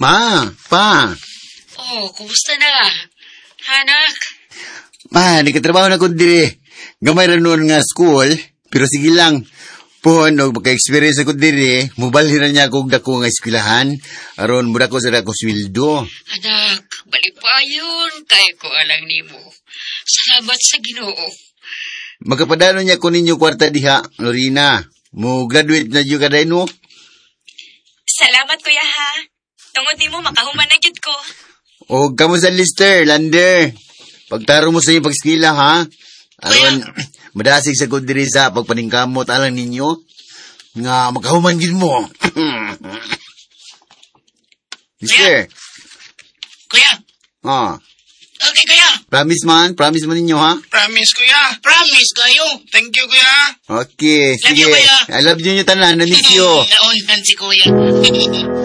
Pa. Oh, kumusta na? Anak? Ma, nagkatrabaho na ko diri. Gamay ra noon nga school, pero sige lang. Pohon, magka-experience ako diri, mubalhin na niya akong dako nga eskwelahan, aron mura ko sa dako sweldo. Anak, balik pa yun. Kaya ko alang nimo. Salamat sa Ginoo. Magkapadano niya ko ninyo kwarta diha, Lorina. Mo graduate na dyo kaday no? Salamat, kuya, ha? Tungod nimo makahuman na gyud ko. O kamo sa Lister, Lander. Pagtaro mo sa inyong pag-eskwela, ha? Aron, madasig sa kod diri sa pagpaningkamot alang ninyo. Nga makahuman gid mo. Lister. Kuya. Okay, kuya. Promise man ninyo, ha? Promise, kuya. Promise kayo. Thank you, kuya. Okay, Love sige. you, kuya. I love you tanan, na-miss you. Naon si kuya.